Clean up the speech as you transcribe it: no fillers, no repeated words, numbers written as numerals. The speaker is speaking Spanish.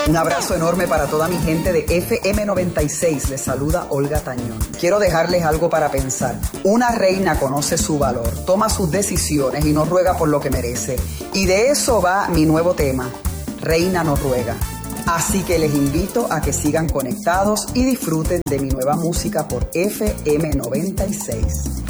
Un abrazo enorme para toda mi gente de FM 96. Les saluda Olga Tañón. Quiero dejarles algo para pensar. Una reina conoce su valor, toma sus decisiones y no ruega por lo que merece. Y de eso va mi nuevo tema, Reina no ruega. Así que les invito a que sigan conectados y disfruten de mi nueva música por FM 96.